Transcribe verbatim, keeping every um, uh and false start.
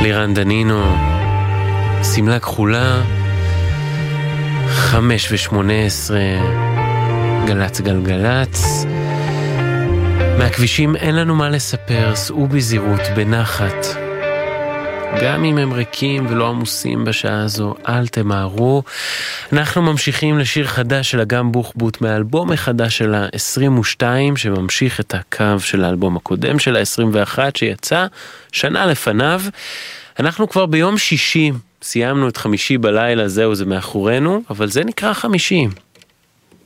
לירן דנינו, סמלה כחולה, חמש ושמונה עשרה, גלץ גלגלץ. מהכבישים אין לנו מה לספר, סעו בזהירות, בנחת. גם אם הם ריקים ולא עמוסים בשעה הזו, אל תמהרו. אנחנו ממשיכים לשיר חדש של אגם בוחבוט מהאלבום החדש של ה-עשרים ושתיים, שממשיך את הקו של האלבום הקודם של ה-עשרים ואחת, שיצא שנה לפניו. אנחנו כבר ביום שישי, סיימנו את חמישי בלילה, זהו, זה מאחורינו, אבל זה נקרא חמישי.